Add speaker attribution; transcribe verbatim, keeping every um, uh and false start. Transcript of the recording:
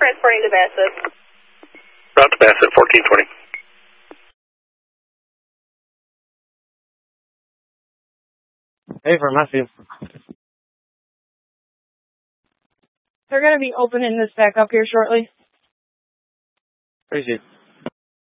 Speaker 1: transporting to Bassett.
Speaker 2: Route to Bassett, fourteen twenty.
Speaker 3: Hey, for Matthew.
Speaker 4: They're going to be opening this back up here shortly.
Speaker 3: Crazy.